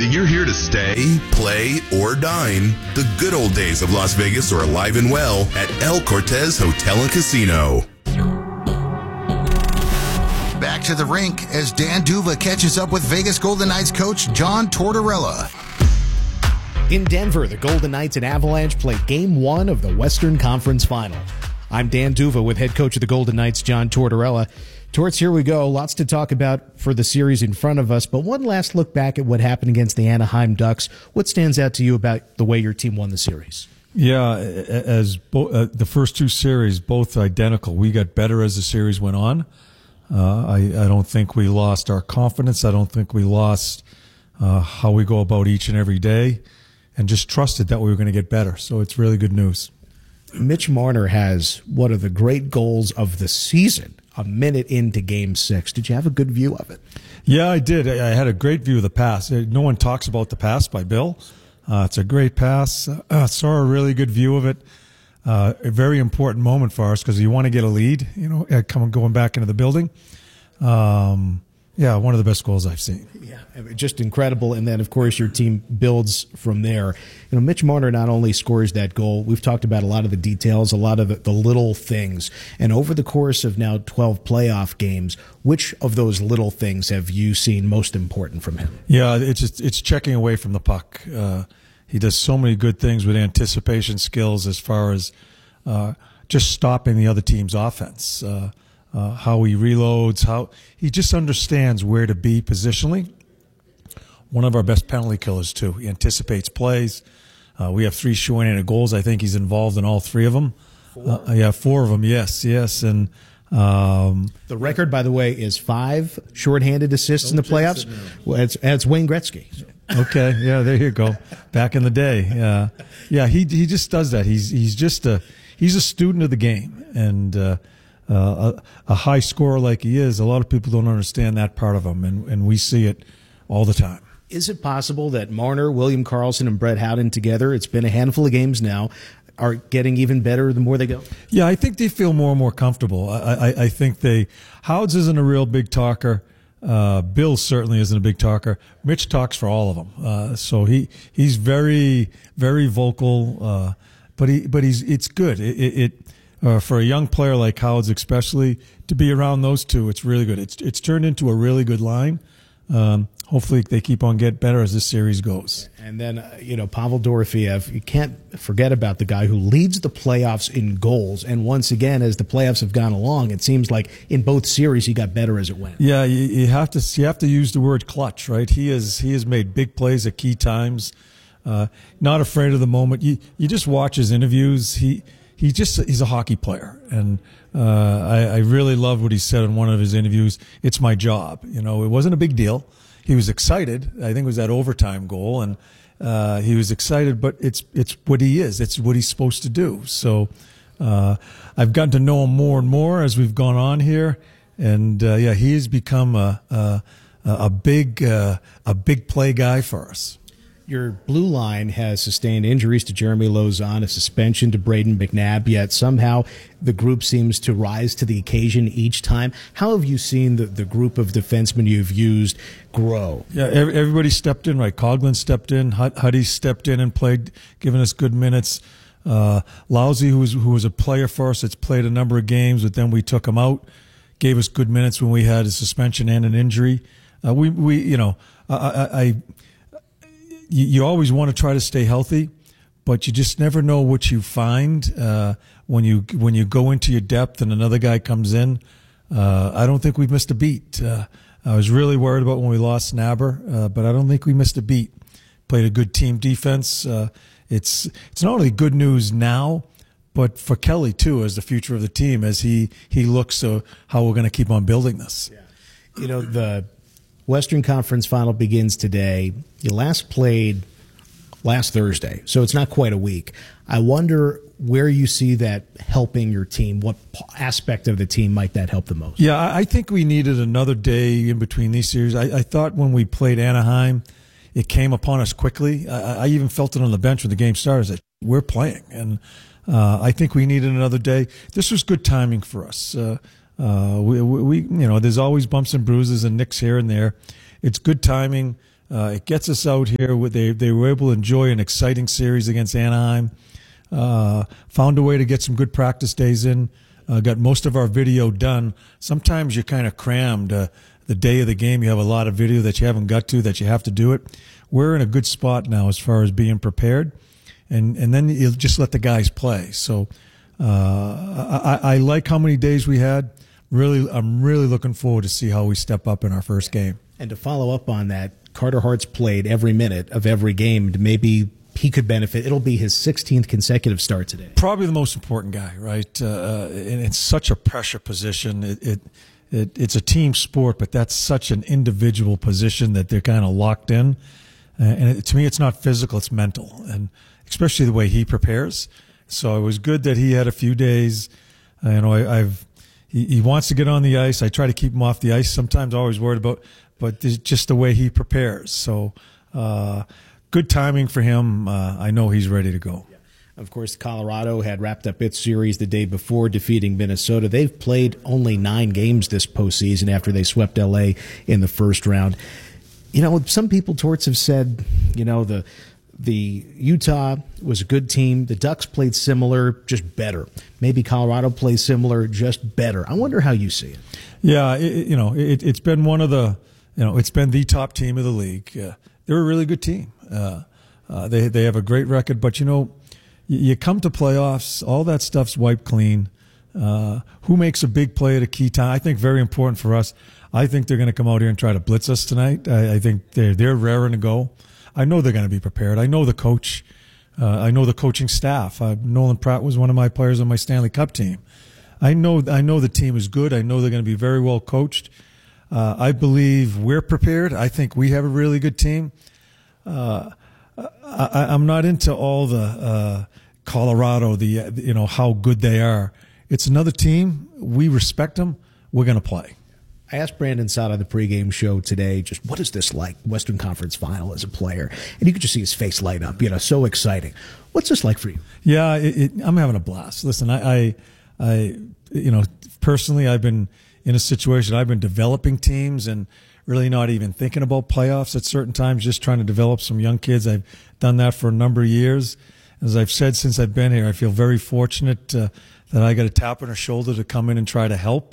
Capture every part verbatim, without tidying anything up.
Whether you're here to stay, play, or dine, the good old days of Las Vegas are alive and well at El Cortez Hotel and Casino. Back to the rink as Dan Duva catches up with Vegas Golden Knights coach John Tortorella. In Denver, the Golden Knights and Avalanche play Game one of the Western Conference Final. I'm Dan Duva with head coach of the Golden Knights, John Tortorella. Torts, here we go. Lots to talk about for the series in front of us, but one last look back at what happened against the Anaheim Ducks. What stands out to you about the way your team won the series? Yeah, as bo- uh, the first two series, both identical. We got better as the series went on. Uh, I, I don't think we lost our confidence. I don't think we lost uh, how we go about each and every day, and just trusted that we were going to get better. So it's really good news. Mitch Marner has one of the great goals of the season a minute into Game six. Did you have a good view of it? Yeah, I did. I had a great view of the pass. No one talks about the pass by Bill. Uh, it's a great pass. Uh, saw a really good view of it. Uh, a very important moment for us because you want to get a lead, you know, coming going back into the building. Um, yeah, one of the best goals I've seen. Yeah, just incredible. And then, of course, your team builds from there. You know, Mitch Marner not only scores that goal, we've talked about a lot of the details, a lot of the, the little things. And over the course of now twelve playoff games, which of those little things have you seen most important from him? Yeah, it's just, it's checking away from the puck. Uh, he does so many good things with anticipation skills as far as uh, just stopping the other team's offense. Uh, Uh, how he reloads, how he just understands where to be positionally. One of our best penalty killers, too. He anticipates plays. Uh, we have three shorthanded goals. I think he's involved in all three of them. Four. Uh, yeah, four of them, yes, yes. And um, the record, by the way, is five shorthanded assists in the playoffs. Well, it's, it's Wayne Gretzky. Okay, yeah, there you go. Back in the day. Yeah, yeah, he he just does that. He's he's just a he's a student of the game. And uh Uh, a, a high scorer like he is, a lot of people don't understand that part of him, and, and we see it all the time. Is it possible that Marner, William Karlsson, and Brett Howden together, it's been a handful of games now, are getting even better the more they go? Yeah, I think they feel more and more comfortable. I, I, I think they – Howds isn't a real big talker. Uh, Bill certainly isn't a big talker. Mitch talks for all of them. Uh, so he he's very, very vocal, uh, but he but he's it's good. It, it, it Uh, for a young player like Howds especially, to be around those two, it's really good. It's it's turned into a really good line. Um, hopefully they keep on getting better as this series goes. And then, uh, you know, Pavel Dorofeev, you can't forget about the guy who leads the playoffs in goals. And once again, as the playoffs have gone along, it seems like in both series he got better as it went. Yeah, you, you have to you have to use the word clutch, right? He is he has made big plays at key times. Uh, not afraid of the moment. You you just watch his interviews. He. He just, he's a hockey player. And, uh, I, I really love what he said in one of his interviews. It's my job. You know, it wasn't a big deal. He was excited. I think it was that overtime goal. And, uh, he was excited, but it's, it's what he is. It's what he's supposed to do. So, uh, I've gotten to know him more and more as we've gone on here. And, uh, yeah, he has become a, a, a big, uh, a big play guy for us. Your blue line has sustained injuries to Jeremy Lauzon, a suspension to Braden McNabb, yet somehow the group seems to rise to the occasion each time. How have you seen the, the group of defensemen you've used grow? Yeah, everybody stepped in, right? Coughlin stepped in, Huddy stepped in and played, giving us good minutes. Uh, Lousy, who was, who was a player for us, that's played a number of games, but then we took him out, gave us good minutes when we had a suspension and an injury. Uh, we, we, you know, I, I, I You, you always want to try to stay healthy, but you just never know what you find uh, when you when you go into your depth and another guy comes in. Uh, I don't think we've missed a beat. Uh, I was really worried about when we lost Snabber, uh, but I don't think we missed a beat. Played a good team defense. Uh, it's it's not only good news now, but for Kelly too, as the future of the team, as he he looks to how we're going to keep on building this. Yeah. You know, the Western Conference Final begins today. You last played last Thursday, so it's not quite a week. I wonder where you see that helping your team. What aspect of the team might that help the most? Yeah, I think we needed another day in between these series. I, I thought when we played Anaheim, it came upon us quickly. I, I even felt it on the bench when the game started that we're playing, and uh, I think we needed another day. This was good timing for us. Uh, Uh, we, we, you know, there's always bumps and bruises and nicks here and there. It's good timing. Uh, it gets us out here. They they were able to enjoy an exciting series against Anaheim. Uh, found a way to get some good practice days in. Uh, got most of our video done. Sometimes you're kind of crammed. Uh, the day of the game, you have a lot of video that you haven't got to, that you have to do it. We're in a good spot now as far as being prepared. And and then you just let the guys play. So uh, I, I like how many days we had. Really, I'm really looking forward to see how we step up in our first game. And to follow up on that, Carter Hart's played every minute of every game. Maybe he could benefit. It'll be his sixteenth consecutive start today. Probably the most important guy, right? Uh, and it's such a pressure position. It, it, it it's a team sport, but that's such an individual position that they're kind of locked in. Uh, and it, to me, it's not physical; it's mental, and especially the way he prepares. So it was good that he had a few days. Uh, you know, I, I've he, he wants to get on the ice. I try to keep him off the ice. Sometimes I'm always worried about, but just the way he prepares. So. Uh, Good timing for him. Uh, I know he's ready to go. Yeah. Of course, Colorado had wrapped up its series the day before, defeating Minnesota. They've played only nine games this postseason after they swept L A in the first round. You know, some people, Torts, have said, you know, the the Utah was a good team. The Ducks played similar, just better. Maybe Colorado plays similar, just better. I wonder how you see it. Yeah, it, you know, it, it's been one of the, you know, it's been the top team of the league. Uh, they're a really good team. Uh, uh, they they have a great record, but you know, you, you come to playoffs, all that stuff's wiped clean. Uh, who makes a big play at a key time? I think very important for us. I think they're going to come out here and try to blitz us tonight. I, I think they're they're raring to go. I know they're going to be prepared. I know the coach. Uh, I know the coaching staff. Uh, Nolan Pratt was one of my players on my Stanley Cup team. I know I know the team is good. I know they're going to be very well coached. Uh, I believe we're prepared. I think we have a really good team. Uh, I, I'm not into all the uh, Colorado, the you know how good they are. It's another team. We respect them. We're going to play. I asked Brandon Saad on the pregame show today, just what is this like, Western Conference Final as a player? And you could just see his face light up. You know, so exciting. What's this like for you? Yeah, it, it, I'm having a blast. Listen, I, I, I, you know, personally, I've been in a situation. I've been developing teams and. Really not even thinking about playoffs at certain times, just trying to develop some young kids. I've done that for a number of years. As I've said since I've been here, I feel very fortunate uh, that I got a tap on the shoulder to come in and try to help.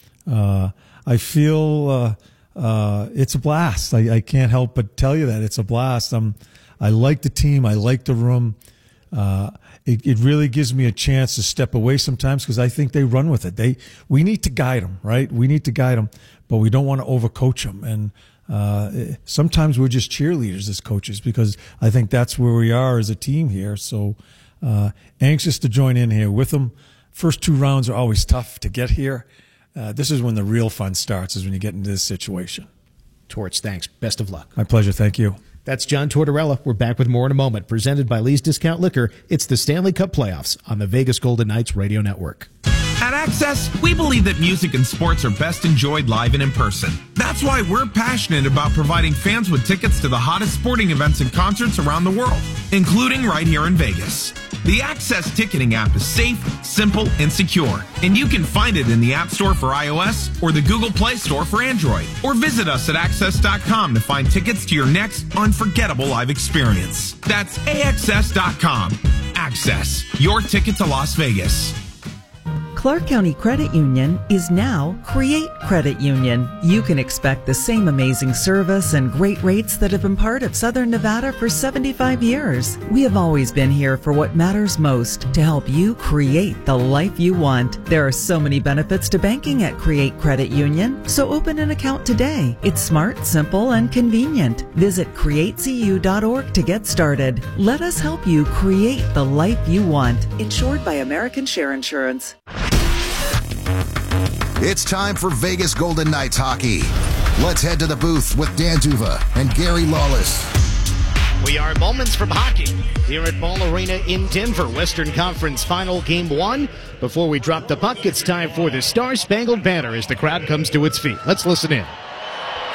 Uh, I feel uh, uh, it's a blast. I, I can't help but tell you that. It's a blast. I'm, I like the team. I like the room. Uh, it, it really gives me a chance to step away sometimes because I think they run with it. They we need to guide them, right? We need to guide them, but we don't want to overcoach them. And uh, sometimes we're just cheerleaders as coaches because I think that's where we are as a team here. So uh, anxious to join in here with them. First two rounds are always tough to get here. Uh, this is when the real fun starts, is when you get into this situation. Torts, thanks. Best of luck. My pleasure. Thank you. That's John Tortorella. We're back with more in a moment. Presented by Lee's Discount Liquor. It's the Stanley Cup Playoffs on the Vegas Golden Knights Radio Network. At Access, we believe that music and sports are best enjoyed live and in person. That's why we're passionate about providing fans with tickets to the hottest sporting events and concerts around the world, including right here in Vegas. The Access ticketing app is safe, simple, and secure, and you can find it in the App Store for iOS or the Google Play Store for Android. Or visit us at access dot com to find tickets to your next unforgettable live experience. That's A X S dot com. Access, your ticket to Las Vegas. Clark County Credit Union is now Create Credit Union. You can expect the same amazing service and great rates that have been part of Southern Nevada for seventy-five years. We have always been here for what matters most, to help you create the life you want. There are so many benefits to banking at Create Credit Union, so open an account today. It's smart, simple, and convenient. Visit create c u dot org to get started. Let us help you create the life you want. Insured by American Share Insurance. It's time for Vegas Golden Knights hockey. Let's head to the booth with Dan Duva and Gary Lawless. We are moments from hockey here at Ball Arena in Denver. Western Conference Final Game one. Before we drop the puck, it's time for the Star Spangled Banner as the crowd comes to its feet. Let's listen in.